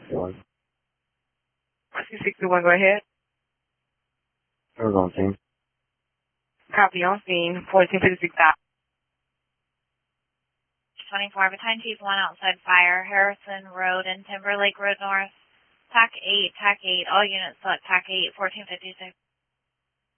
1. 661, go ahead. I was on scene. Copy on scene, 1456 stop. 24, battalion chief 1 outside fire, Harrison Road and Timberlake Road North. TAC 8, all units select TAC 8, 1456.